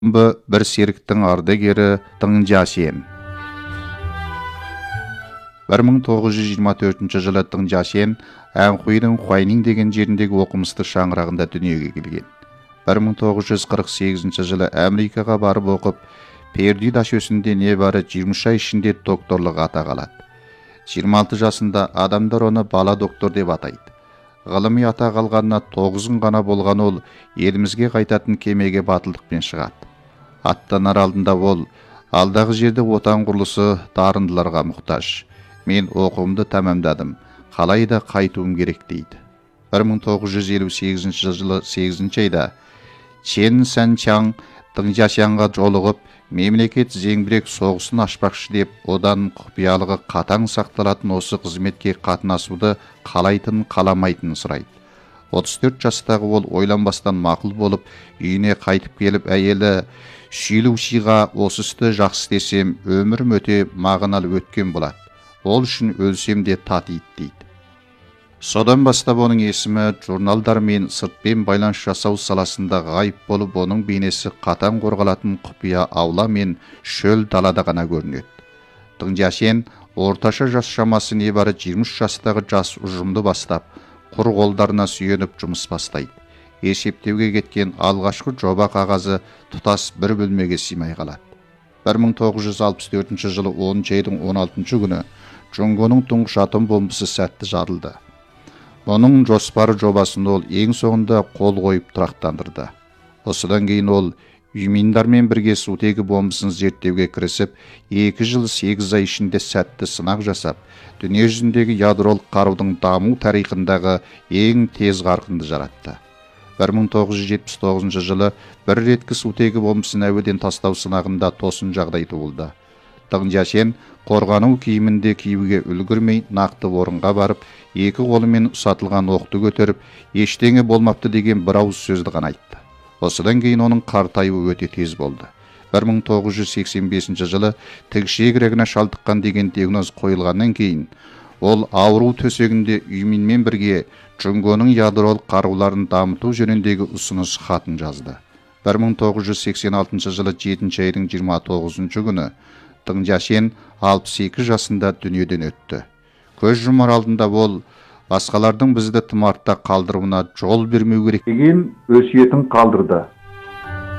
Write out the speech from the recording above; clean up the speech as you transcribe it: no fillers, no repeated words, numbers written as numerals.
bir серіктің ардагері Тың Жашен. 1924 жылы Тың Жашен Әнхуйдың Хуайнин деген жеріндегі оқымысты шаңырағында дүниеге келген. 1948 жылы Америкаға барып оқып, Пердю дашөсінде небары 20 ай ішінде докторлық атақ алады. 26 жасында адамдар оны бала доктор деп атайды. Ғылыми атақ алғанына 9 күн ғана болған ол елімізге қайтатын кемеге батылдықпен шығады. Аттанар алдында ол, алдағы жерде отан құрылысы дарындыларға мұқтаж. Мен оқуымды тәмамдадым, қалай да қайтуым керек дейді. 1958 жылы 8 айда Чен Сәнчаң Тың Жашанға жолығып, мемлекет зеңбірек соғысын ашпақшы деп, одан құпиялығы қатаң сақталатын осы қызметке қатынасуды қалайтын қаламайтынын сұрайды. 34 жастағы ол ойланбастан мақұл болып, үйіне қайтып келіп, әйелі Шилушиға осы істі жақсы істесем, өмірім өте мағыналы өткен болады. Ол үшін өлсем де татиды дейді. Содан бастап оның есімі журналдар мен сыртпен байланыс жасау саласында ғайып болып, оның бейнесі қатаң қорғалатын құпия аула мен шөл далада ғана көрінеді. Тың Жашен орташа жас шамасы небары 23 жастағы жас ұжымды бастап, құр қолдарына сүйеніп жұмыс бастайды. Есептеуге кеткен алғашқы жоба қағазы тұтас бір бөлмеге сыймай қалады. 1964 жылы 10 айдың 16 күні Джонгоның тұңғыш атом бомбасы сәтті жарылды. Оның жоспары жобасын ол ең соңында қол қойып тұрақтандырды. Осыдан кейін ол Юминдармен бірге сутегі бомбасын зерттеуге кірісіп, 2 жыл 8 ай ішінде сәтті сынақ жасап, дүние жүзіндегі ядролық қарудың даму тарихындағы ең тез қарқынды жаратты. 1979 жылы бір реткі сутегі бомбасын әуеден тастау сынағында тосын жағдай туылды. Тың Жашен қорғану киімінде киюге үлгірмей нақты орынға барып, екі қолымен ұсатылған оқты көтеріп, ештеңе болмапты деген бір ауыз сөзді ғана айтты. Осыдан кейін оның қартаюы өте тез болды. 1985 жылы тікішегірегіне шалдыққан деген диагноз қойылғаннан кейін, ол ауру төсегінде Юминмен бірге Джонгоның ядролық қаруларын дамыту жөніндегі ұсыныс хатын жазды. 1986 жылы 7 айдың 29 күні Тың Жашен 62 жасында дүниеден өтті. Көз жұмар алдында ол, басқалардың бізді тым артта қалдыруына жол бермеу керек деген өсиетін қалдырды.